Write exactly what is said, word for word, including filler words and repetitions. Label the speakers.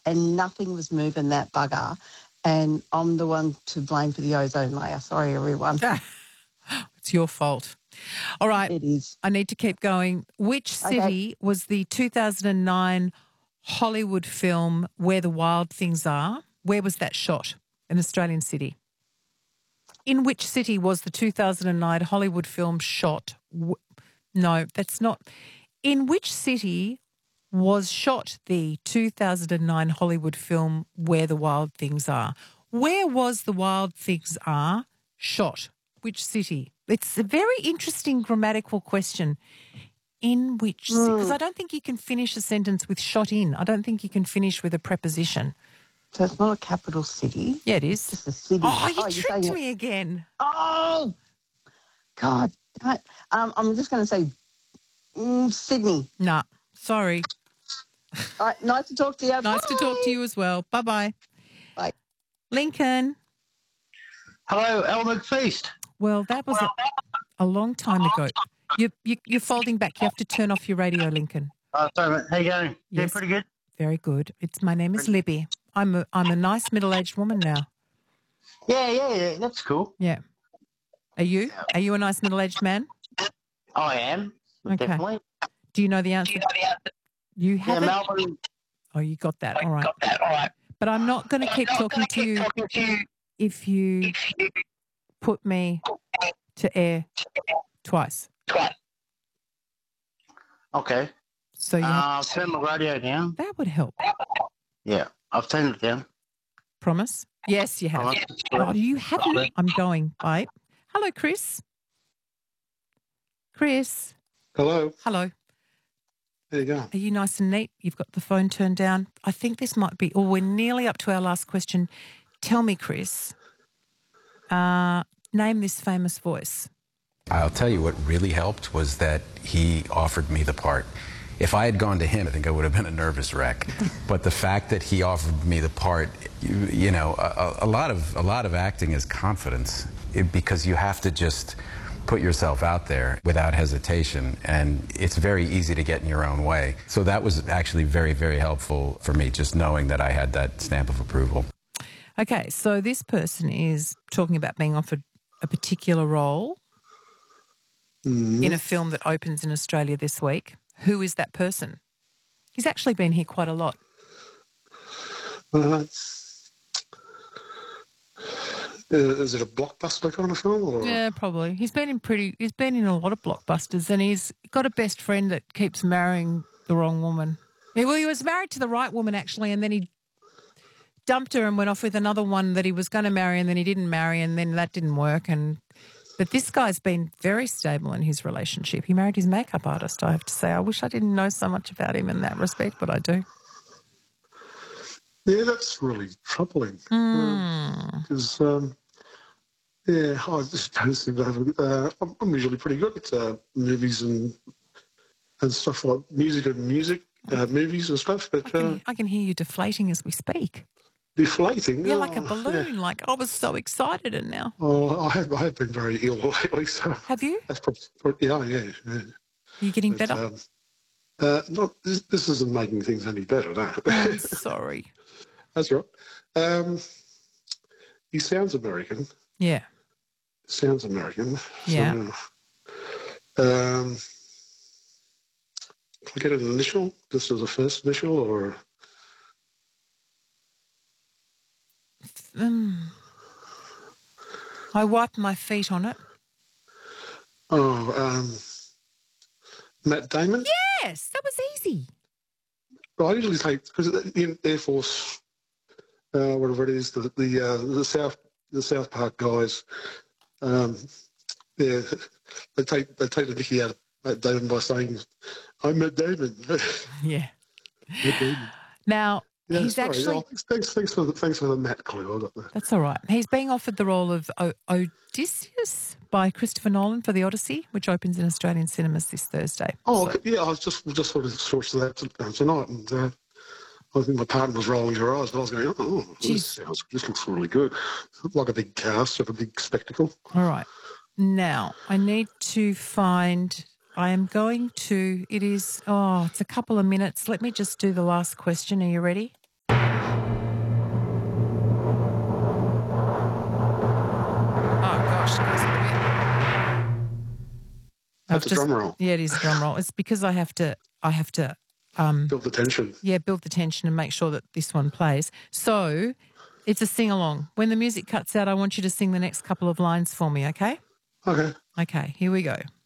Speaker 1: and nothing was moving that bugger. And I'm the one to blame for the ozone layer. Sorry, everyone.
Speaker 2: It's your fault. All right.
Speaker 1: It is.
Speaker 2: I need to keep going. Which city
Speaker 1: Okay.
Speaker 2: was the two thousand nine Hollywood film Where the Wild Things Are? Where was that shot? An Australian city. In which city was the two thousand nine Hollywood film shot? No, that's not. In which city was shot the two thousand nine Hollywood film Where the Wild Things Are? Where was The Wild Things Are shot? Which city? It's a very interesting grammatical question. In which city? Because I don't think you can finish a sentence with shot in. I don't think you can finish with a preposition.
Speaker 1: So it's not a capital city.
Speaker 2: Yeah, it is.
Speaker 1: It's just a city.
Speaker 2: Oh, you
Speaker 1: oh,
Speaker 2: tricked me again.
Speaker 1: Oh, God. Um, I'm just going to say mm, Sydney.
Speaker 2: Nah, sorry.
Speaker 1: All right, nice to talk to you.
Speaker 2: Nice
Speaker 1: Bye.
Speaker 2: to talk to you as well. Bye-bye.
Speaker 1: Bye.
Speaker 2: Lincoln.
Speaker 3: Hello, Elle McFeast.
Speaker 2: Well, that was a, a long time ago. You, you, you're folding back. You have to turn off your radio, Lincoln.
Speaker 3: Oh, sorry, mate. How you going?
Speaker 2: Yes.
Speaker 3: Yeah, pretty good.
Speaker 2: Very good. It's my name is Libby. I'm a I'm a nice middle-aged woman now.
Speaker 3: Yeah, yeah, yeah. That's cool.
Speaker 2: Yeah. Are you? Are you a nice middle-aged man?
Speaker 3: I am.
Speaker 2: Okay.
Speaker 3: Definitely.
Speaker 2: Do you know the answer? You
Speaker 3: Yeah,
Speaker 2: haven't?
Speaker 3: Melbourne.
Speaker 2: Oh, you got that. All right.
Speaker 3: Got that. All right.
Speaker 2: But I'm not going to keep talking to you
Speaker 3: Talking to you.
Speaker 2: if you put me to air twice.
Speaker 3: Twice. Okay.
Speaker 2: So you
Speaker 3: Uh,
Speaker 2: have,
Speaker 3: I'll turn my radio down.
Speaker 2: that would help.
Speaker 3: Yeah, I've turned it down.
Speaker 2: Promise? Yes, you have.
Speaker 3: All right.
Speaker 2: Oh, you haven't? I'm going. Bye. Hello, Chris. Chris.
Speaker 4: Hello.
Speaker 2: Hello.
Speaker 4: There you go.
Speaker 2: Are you nice and neat? You've got the phone turned down. I think this might be, oh, we're nearly up to our last question. Tell me, Chris, uh, name this famous voice.
Speaker 5: I'll tell you what really helped was that he offered me the part. If I had gone to him, I think I would have been a nervous wreck. But the fact that he offered me the part, you, you know, a, a lot of a lot of acting is confidence, it, because you have to just put yourself out there without hesitation, and it's very easy to get in your own way. So that was actually very, very helpful for me, just knowing that I had that stamp of approval.
Speaker 2: Okay, so this person is talking about being offered a particular role
Speaker 4: Mm.
Speaker 2: in a film that opens in Australia this week. Who is that person? He's actually been here quite a lot.
Speaker 4: Uh, it's, uh, is it a blockbuster kind of film? Or?
Speaker 2: Yeah, probably. He's been in pretty. He's been in a lot of blockbusters, and he's got a best friend that keeps marrying the wrong woman. Yeah, well, he was married to the right woman actually, and then he dumped her and went off with another one that he was going to marry, and then he didn't marry, and then that didn't work. And but this guy's been very stable in his relationship. He married his makeup artist, I have to say. I wish I didn't know so much about him in that respect, but I do.
Speaker 4: Yeah, that's really troubling. Because,
Speaker 2: Mm.
Speaker 4: um, yeah, I just don't seem to have. Uh, I'm, I'm usually pretty good at uh, movies and and stuff like music and music, uh, movies and stuff. But
Speaker 2: I can,
Speaker 4: uh,
Speaker 2: I can hear you deflating as we speak.
Speaker 4: deflating.
Speaker 2: You're
Speaker 4: oh,
Speaker 2: like a balloon,
Speaker 4: Yeah.
Speaker 2: like I was so excited and now.
Speaker 4: Oh, I have, I have been very ill lately, so
Speaker 2: Have you?
Speaker 4: that's probably, yeah, yeah. yeah.
Speaker 2: Are you getting
Speaker 4: But,
Speaker 2: better?
Speaker 4: um, uh, not, this, this isn't making things any better, no.
Speaker 2: I'm sorry.
Speaker 4: That's right. Um, he sounds American.
Speaker 2: Yeah.
Speaker 4: Sounds American.
Speaker 2: Yeah.
Speaker 4: So, um, can I get an initial? Just as a first initial, or
Speaker 2: Mm. I wiped my feet on it.
Speaker 4: oh, um, Matt Damon?
Speaker 2: Yes, that was easy.
Speaker 4: Well, I usually take because in Air Force, uh, whatever it is, the the, uh, the South the South Park guys, um, yeah, they take they take the Mickey out of Matt Damon by saying, "I'm Matt Damon."
Speaker 2: Yeah.
Speaker 4: Matt Damon.
Speaker 2: Now,
Speaker 4: Yeah,
Speaker 2: he's
Speaker 4: sorry.
Speaker 2: actually...
Speaker 4: Oh, thanks, thanks for the thanks for the Matt clue. I got that.
Speaker 2: That's all right. He's being offered the role of o- Odysseus by Christopher Nolan for The Odyssey, which opens in Australian cinemas this Thursday.
Speaker 4: Oh,
Speaker 2: So-
Speaker 4: okay. Yeah, I was just just sort of sourced that t- tonight, and uh, I think my partner was rolling her eyes, but I was going, "Oh,
Speaker 2: Jeez.
Speaker 4: this sounds, this looks really good, like a big cast of a big spectacle."
Speaker 2: All right. Now, I need to find... I am going to... It is... Oh, it's a couple of minutes. Let me just do the last question. Are you ready? gosh, guys, look at me. I've
Speaker 4: That's a drum roll.
Speaker 2: Yeah, it is a drum roll. It's because I have to. I have to. Um,
Speaker 4: Build the tension.
Speaker 2: yeah, build the tension and make sure that this one plays. So it's a sing along. When the music cuts out, I want you to sing the next couple of lines for me. Okay.
Speaker 4: Okay.
Speaker 2: Okay. Here we go.